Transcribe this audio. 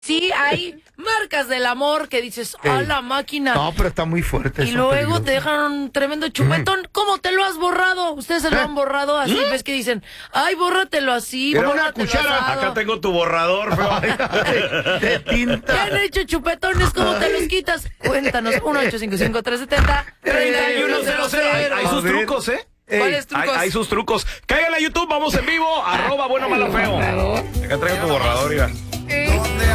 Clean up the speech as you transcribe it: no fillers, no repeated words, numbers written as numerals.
Sí, hay marcas del amor que dices, ¡a la máquina! No, pero está muy fuerte. Y luego te dejan un tremendo chupetón. ¿Cómo te lo has borrado? Ustedes se lo han borrado así. ¿Ves que dicen, ay, bórratelo así, Era una bórratelo cuchara. asado? Acá tengo tu borrador, feo. de tinta. ¿Qué han hecho chupetones? ¿Cómo te los quitas? Cuéntanos, 1-855-370-3100. Hay sus trucos, ¿eh? ¿Cuáles trucos? Hay sus trucos. Cáiganle a YouTube, vamos en vivo. @bueno, malo, feo. Acá traigo tu borrador, mira.